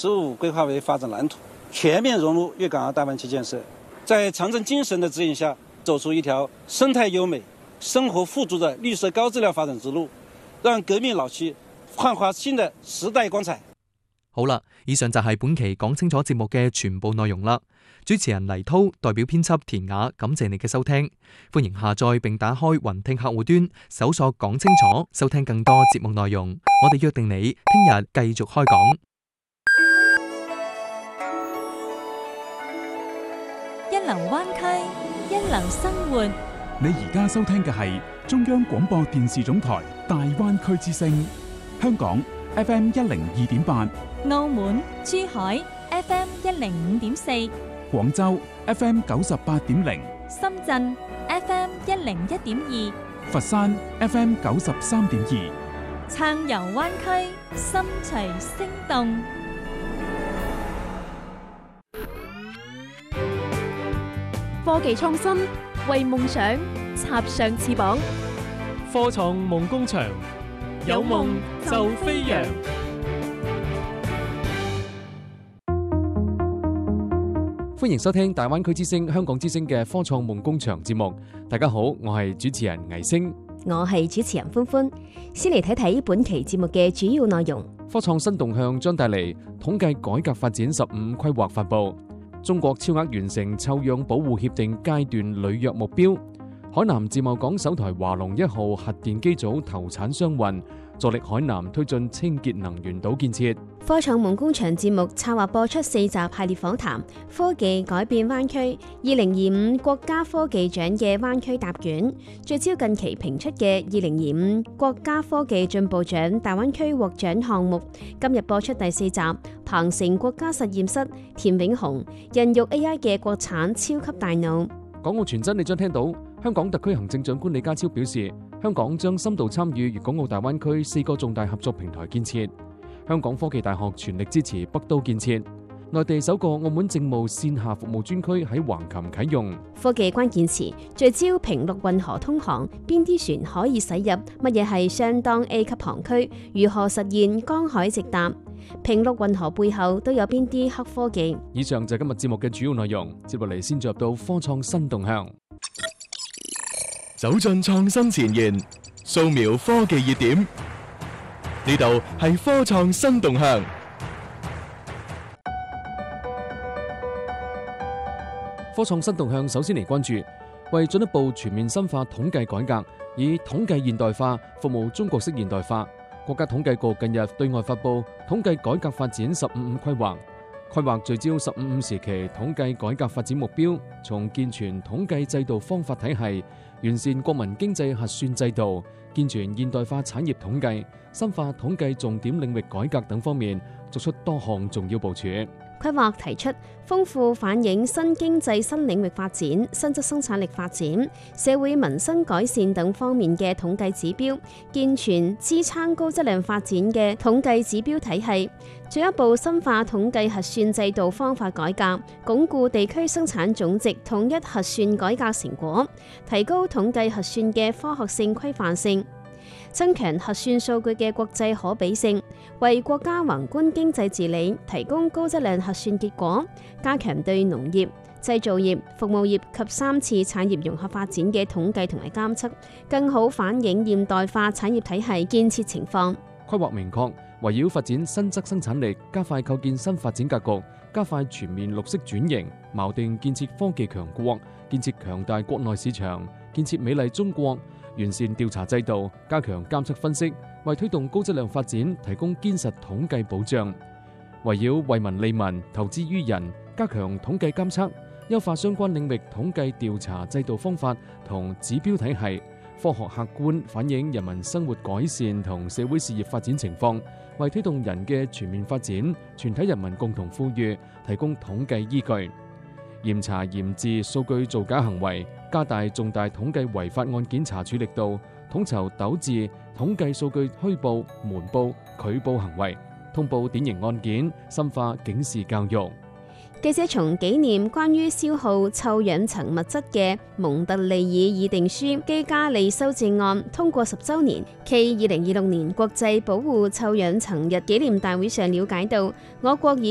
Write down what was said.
15规劃為發展藍圖，全面融入粵港澳大灣區建設，在長征精神的指引下，走出一條生態優美、生活富足的綠色高質量發展之路，讓革命老區煥發新的時代光彩。 好啦，以上就係本期講清楚節目嘅全部內容啦。主持人黎濤代表編輯田雅，感謝你嘅收聽。歡迎下載並打開雲聽客戶端，搜索講清楚，收聽更多節目內容。我哋約定你聽日繼續開講。 一流灣區，一流生活。 你而家收聽嘅係中央廣播電視總台大灣區之聲，香港 FM 102.8， 澳門、珠海 FM 105.4， 廣州 FM 98.0， 深圳 FM 101.2， 佛山 FM 93.2。 暢遊灣區，心隨聲動。 科技創新，為夢想插上翅膀。 科創夢工場，有夢就飛揚。 歡迎收聽大灣區之聲、香港之聲嘅科創夢工場節目。大家好，我係主持人倪星， 我係主持人歡歡。先嚟睇睇本期節目嘅主要內容。 科創新動向將帶嚟統計改革發展15規劃發佈。中國超額完成臭氧保護協定階段履約目標。海南自貿港首台華龍1號核電機組投產商運，助力海南推進清潔能源島建設。 科創夢工場節目策劃播出4集系列訪談，科技改變灣區2025國家科技獎嘅灣區答卷，聚焦近期評出嘅2025國家科技進步獎大灣區獲獎項目。今日播出第4集，鵬城國家實驗室田永雄孕育 AI 嘅國產超級大腦。 港澳傳真你將聽到，香港特區行政長官李家超表示，香港將深度參與粵港澳大灣區4個重大合作平台建設。香港科技大學全力支持北都建設。內地首個澳門政務線下服務專區喺橫琴啟用。 科技關鍵詞聚焦平陸運河通航，邊啲船可以駛入？乜嘢係相當 A 級航區？如何實現江海直達？平陸運河背後都有邊啲黑科技？ 以上就係今日節目嘅主要內容。接落嚟先進入到科創新動向， 走進創新前沿，掃描科技熱點。呢度係科創新動向。 科創新動向首先嚟關注，為進一步全面深化統計改革，以統計現代化服務中國式現代化，國家統計局近日對外發布統計改革發展15規劃。規劃聚焦15時期統計改革發展目標，從健全統計制度方法體系、完善國民經濟核算制度、健全現代化產業統計、深化統計重點領域改革等方面作出多項重要部署。 規劃提出豐富反映新經濟新領域發展、新質生產力發展、社會民生改善等方面嘅統計指標，健全支撐高質量發展嘅統計指標體系，進一步深化統計核算制度方法改革，鞏固地區生產總值統一核算改革成果，提高統計核算嘅科學性、規範性，增強核算數據嘅國際可比性，為國家宏觀經濟治理提供高質量核算結果，加強對農業、製造業、服務業及3次產業融合發展嘅統計同埋監測，更好反映現代化產業體系建設情況。 規劃明確，圍繞發展新質生產力，加快構建新發展格局，加快全面綠色轉型，錨定建設科技強國，建設強大國內市場，建設美麗中國。完善調查制度，加強監測分析，為推動高質量發展提供堅實統計保障。圍繞為民利民、投資於人，加強統計監測，優化相關領域統計調查制度方法同指標體系，科學客觀反映人民生活改善同社會事業發展情況，為推動人嘅全面發展、全體人民共同富裕提供統計依據。嚴查嚴治數據造假行為，加大重大統計違法案件查處力度，統籌糾治統計數據虛報、瞞報、拒報行為，通報典型案件，深化警示教育。 記者從紀念關於消耗臭氧層物質嘅蒙特利爾議定書基加利修正案通過10週年暨2026年國際保護臭氧層日紀念大會上了解到，我國已